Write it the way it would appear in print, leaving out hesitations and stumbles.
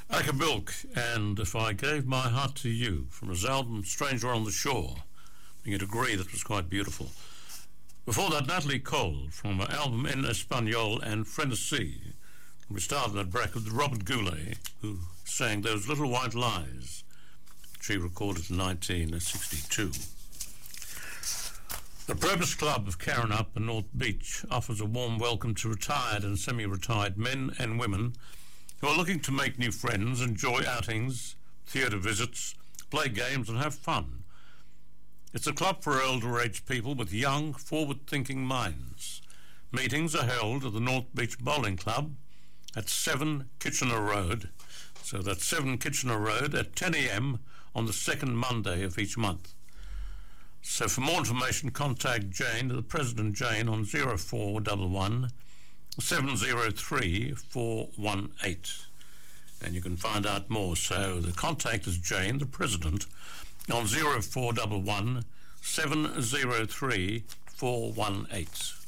Aka Bilk and If I Gave My Heart to You from his album Stranger on the Shore. You'd agree that was quite beautiful. Before that, Natalie Cole from her album In Espanol and Frenesí. We started that bracket with Robert Goulet, who sang Those Little White Lies. She recorded in 1962. The Purpose Club of Karrinyup and North Beach offers a warm welcome to retired and semi-retired men and women who are looking to make new friends, enjoy outings, theatre visits, play games and have fun. It's a club for older-aged people with young, forward-thinking minds. Meetings are held at the North Beach Bowling Club at 7 Kitchener Road. So that's 7 Kitchener Road at 10 a.m. on the second Monday of each month. So for more information, contact Jane, the President Jane, on 0411 703 418. And you can find out more. So the contact is Jane, the President, on 0411 703 418.